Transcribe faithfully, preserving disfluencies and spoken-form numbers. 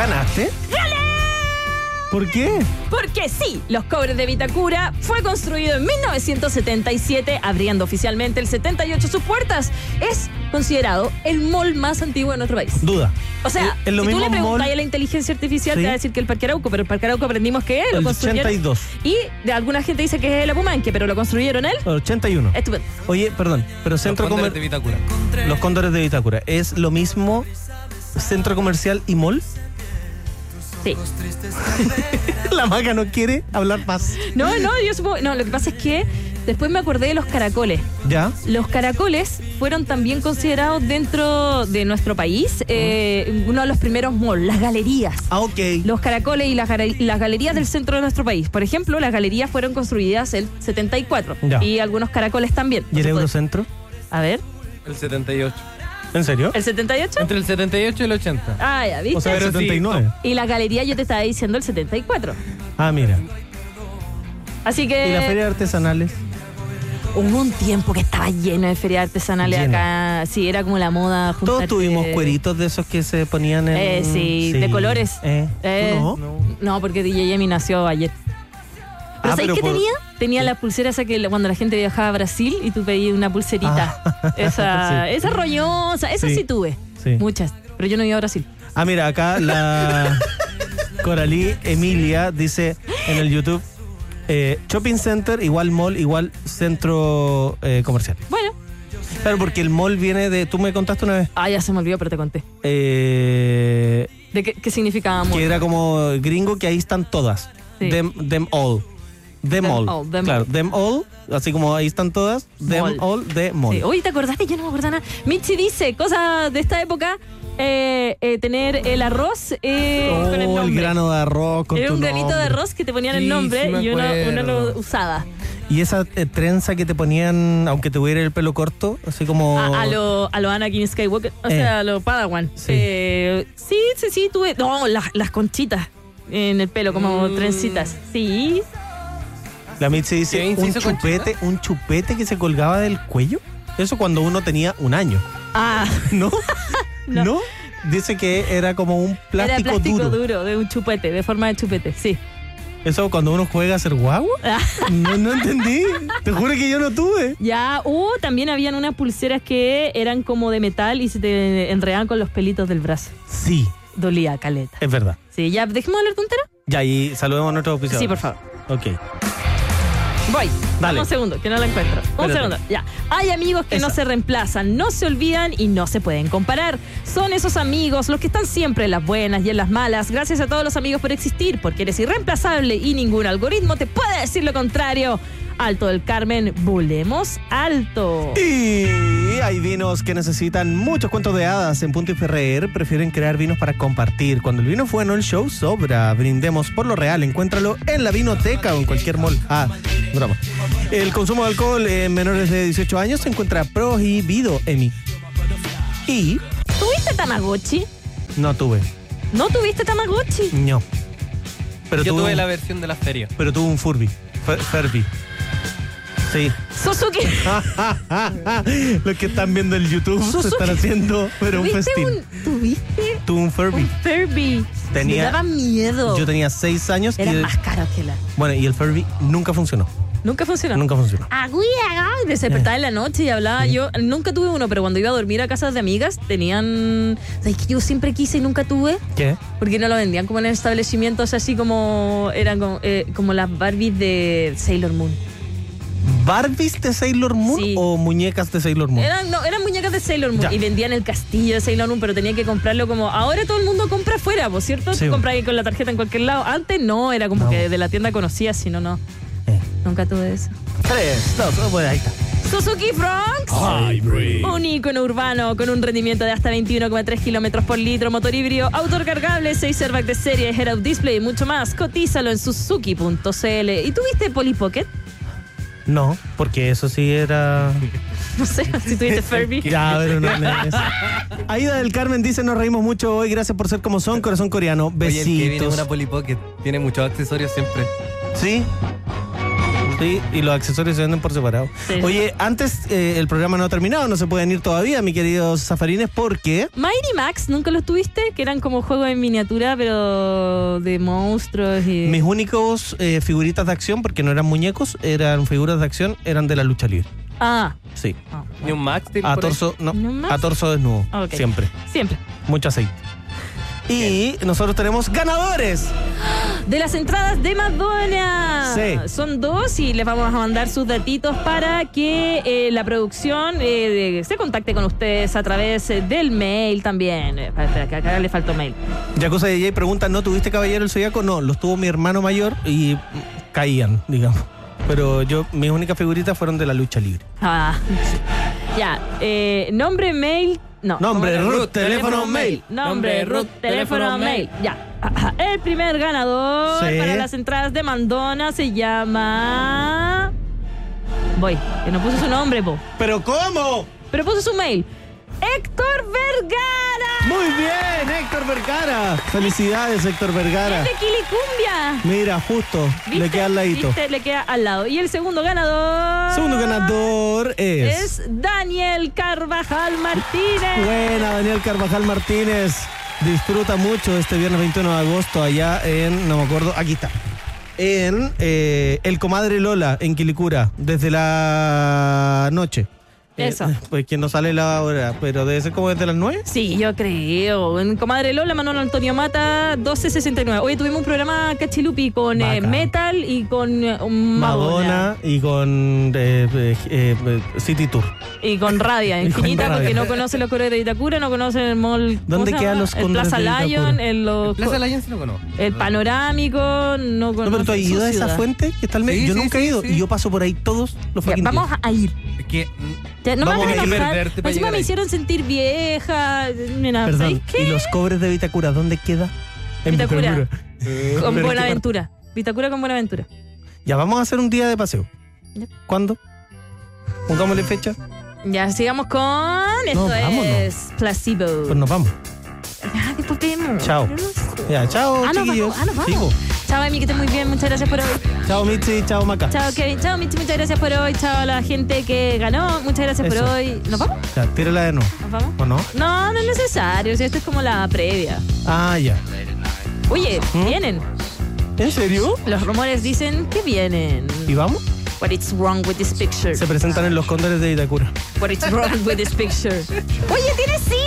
¿Ganaste? ¡Gané! ¿Por qué? Porque sí, Los Cobres de Vitacura fue construido en mil novecientos setenta y siete, abriendo oficialmente el setenta y ocho sus puertas. Es considerado el mall más antiguo de nuestro país. Duda. O sea, Es- es lo si tú mismo le preguntas mall- a la inteligencia artificial, Sí. te va a decir que el Parque Arauco, pero el Parque Arauco aprendimos que lo El construyeron. ochenta y dos. Y de alguna gente dice que es el Apumanque, pero lo construyeron él. ochenta y uno. Estupendo. Oye, perdón, pero centro Los Cóndores comercial. de Vitacura. Los Cóndores de Vitacura. ¿Es lo mismo centro comercial y mall? Sí. La Maca no quiere hablar más. No, no, yo supongo. No, lo que pasa es que después me acordé de los caracoles. ¿Ya? Los caracoles fueron también considerados dentro de nuestro país eh, uno de los primeros malls, las galerías. Ah, ok. Los caracoles y las, gal- las galerías del centro de nuestro país. Por ejemplo, las galerías fueron construidas en setenta y cuatro. Ya. Y algunos caracoles también. ¿Y el Por supuesto. Eurocentro? A ver, El setenta y ocho. ¿En serio? ¿el setenta y ocho? Entre el setenta y ocho y el ochenta. Ah, ya, ¿viste? O sea, el Pero sí, setenta y nueve. Y la galería yo te estaba diciendo el setenta y cuatro. Ah, mira. Así que... ¿Y la feria de artesanales? Hubo un tiempo que estaba lleno de ferias artesanales Lleno. acá. Sí, era como la moda. Todos juntarte- tuvimos cueritos de esos que se ponían en... Eh, sí, de colores. Eh, ¿tú Eh, no? No, porque D J Yemi nació ayer. ¿Pero Ah, sabes pero qué por- tenía? Tenía la pulsera esa que cuando la gente viajaba a Brasil y tú pedías una pulserita. Ah. Esa, Sí. esa roñosa, esa sí, Sí. tuve. Sí. Muchas. Pero yo no iba a Brasil. Ah, mira, acá la Coralí Emilia dice en el YouTube, eh, shopping center igual mall igual centro eh, comercial. Bueno. Claro, porque el mall viene de... Tú me contaste una vez. Ah, ya se me olvidó, pero te conté. eh, ¿De qué, qué significaba amor? que era como gringo, que ahí están todas. Sí. Them, them all. Them, Them all. all, them claro, all. them all, así como ahí están todas. Them Mall. all de mall. Sí. Oye, ¿te acordaste? Yo no me acuerdo nada. Mitzi dice, cosas de esta época, eh, eh, tener el arroz eh, Oh, con el el, nombre. grano de arroz con Era tu un granito de nombre. arroz que te ponían el Sí, nombre sí me y uno, uno acuerdo. lo usaba. Y esa eh, trenza que te ponían, aunque tuviera el pelo corto, así como... A, a lo, a lo Anakin Skywalker, o Eh. sea, a lo Padawan. Sí. Eh, sí, sí, sí, tuve. No, las, las conchitas en el pelo, como Mm. trencitas. Sí. La Mitzi dice, ¿Qué un inciso, chupete, un chupete que se colgaba del cuello. Eso cuando uno tenía un año. Ah, ¿No? No. ¿No? Dice que era como un plástico, era plástico duro. duro. de un chupete, de forma de chupete, sí. Eso cuando uno juega a ser guagua. Ah, No, no entendí. Te juro que yo no tuve. ya, uh, también habían unas pulseras que eran como de metal y se te enredaban con los pelitos del brazo. Sí, Dolía, caleta. es verdad. Sí, ya, dejemos de hablar tontera. Ya, y saludemos a nuestros oficiales. Sí, por favor. Ok. Voy. Dale. Dame un segundo, que no la encuentro. Un Espérate. segundo. Ya. Hay amigos que Esa. no se reemplazan, no se olvidan y no se pueden comparar. Son esos amigos los que están siempre en las buenas y en las malas. Gracias a todos los amigos por existir, porque eres irreemplazable y ningún algoritmo te puede decir lo contrario. Alto del Carmen, volemos alto. Y hay vinos que necesitan muchos cuentos de hadas. En Punto y Ferrer prefieren crear vinos para compartir. Cuando el vino es bueno, el show sobra. Brindemos por lo real. Encuéntralo en la vinoteca o en cualquier mall. Ah, broma. El consumo de alcohol en menores de dieciocho años se encuentra prohibido, Emi. Y ¿Tuviste Tamagotchi? no tuve. ¿No tuviste Tamagotchi? No. Pero Yo tuve, tuve un, la versión de la feria. pero tuve un Furby. Fer- Furby. Sí. Suzuki. Los que están viendo el YouTube se están haciendo, pero un ¿Tuviste festín. un, ¿Tuviste Tuve un Furby. un Furby? Tenía- Me daba miedo. Yo tenía seis años Era y el- más caro que la... bueno, y el Furby nunca funcionó. Nunca funcionó. Nunca funcionó. Agüía, y me despertaba en la noche y hablaba. Yo nunca tuve uno, pero cuando iba a dormir a casas de amigas, tenían. ¿Sabes que yo siempre quise y nunca tuve? ¿Qué? Porque no lo vendían como en establecimientos así como. Eran como, eh, como las Barbies de Sailor Moon. ¿Barbies de Sailor Moon Sí. o muñecas de Sailor Moon? Eran, no, eran muñecas de Sailor Moon Ya. y vendían el castillo de Sailor Moon, pero tenía que comprarlo como. Ahora todo el mundo compra afuera, ¿por cierto? Sí. Tú compras ahí con la tarjeta en cualquier lado. Antes no, era como No. que de la tienda conocías, si no, no. Eh. Nunca tuve eso. Tres, dos, oh, bueno, ahí está. Suzuki Fronx. Un ícono urbano con un rendimiento de hasta veintiuno coma tres kilómetros por litro, motor híbrido, autor cargable, seis airbags de serie, head-up display y mucho más. Cotízalo en suzuki punto c l. ¿Y tuviste Polly Pocket? No, porque eso sí era... No sé, si tuviste Furby. Ya, pero no, no es. Aida del Carmen dice, nos reímos mucho hoy, gracias por ser como son, corazón coreano. Oye, el Kevin es Besitos. una Polly Pocket. Tiene muchos accesorios siempre. ¿Sí? Sí, y los accesorios se venden por separado. Sí. Oye, antes eh, el programa no ha terminado, no se pueden ir todavía, mi queridos Zafarines, porque... Mighty Max, ¿nunca los tuviste? Que eran como juegos en miniatura, pero de monstruos y... Mis únicos eh, figuritas de acción, porque no eran muñecos, eran figuras de acción, eran de la lucha libre. Ah. Sí. Ah, Ni un Max tiene A por ahí. torso, no, ¿No más? a torso desnudo, Ok. siempre. Siempre. Mucho aceite. Y nosotros tenemos ganadores. De las entradas de Madonna. Sí. Son dos y les vamos a mandar sus datitos para que eh, la producción eh, de- se contacte con ustedes a través eh, del mail también. Eh, espera, que acá le faltó mail. Yakuza D J pregunta, ¿no tuviste Caballero del Zodiaco? No, los tuvo mi hermano mayor y mm, caían, digamos. Pero yo, mis únicas figuritas fueron de la lucha libre. Ah, ya. Eh, nombre, mail. No. Nombre, ¿cómo era? root, teléfono, mail. Nombre, root, teléfono, mail. Ya. Ajá. El primer ganador Sí. para las entradas de Madonna se llama... Voy, que no puso su nombre, po. ¿Pero cómo? Pero puso su mail. Héctor Vergara. Muy bien, Héctor Vergara. Felicidades, Héctor Vergara. De Quilicumbia. Mira, justo, le queda al ladito. ¿Viste? Le queda al lado. Y el segundo ganador... Segundo ganador es... Es Daniel Carvajal Martínez. Buena, Daniel Carvajal Martínez. Disfruta mucho este viernes veintiuno de agosto allá en, no me acuerdo, aquí está. En eh, El Comadre Lola, en Quilicura, desde la noche. Eh, Eso. pues que no sale la hora, pero debe ser como desde las nueve. Sí, yo creo. En Comadre Lola, Manuel Antonio Mata, doce sesenta y nueve. Hoy tuvimos un programa cachilupi con eh, Bacán. metal y con eh, un Madonna. Madonna y con eh, eh, eh, City Tour. Y con Rabia Y con Infinita, Rabia. porque no conoce los coros de Itacura, no conoce el mall. ¿cómo ¿Dónde se quedan llama? los El cóndores Plaza de Itacura? Lion, el, los, Plaza Alliance lo conozco. el panorámico, no conoce. No, pero tú has su ido a esa ciudad. fuente que está al medio. Sí, Yo sí, nunca he sí, ido sí. y yo paso por ahí todos los Ya, fucking vamos días. a ir. Es que Ya, no Vamos me a van a enojar. perderte para Encima llegar me ahí. hicieron sentir vieja. Mira, Perdón, ¿sabes qué? ¿y los cobres de Vitacura dónde queda? En Vitacura. eh, Con Pero Buenaventura. Vitacura con Buenaventura. Ya, vamos a hacer un día de paseo. Ya. ¿Cuándo? Pongámosle fecha. Ya, sigamos con... Esto vámonos. es Placebo. Pues nos vamos. Ya, después vemos. Chao. Pero no sé. Ya, chao, Ah, nos chiquillos. vamos. Ah, nos Sí, vamos. po. Chao, Emi, que estés muy bien. Muchas gracias por hoy. Chao, Mitzi. Chao, Maca. Chao, Kevin. Chao, Michi. Muchas gracias por hoy. Chao a la gente que ganó. Muchas gracias Eso. por hoy. ¿Nos vamos? Ya, tírala de nuevo. ¿Nos vamos? ¿O no? No, no es necesario. O sea, esto es como la previa. Ah, ya. Oye, ¿Mm? vienen. ¿En serio? Los rumores dicen que vienen. ¿Y vamos? What is wrong with this picture? Se presentan en los cóndores de Itacura. What is wrong with this picture? Oye, tienes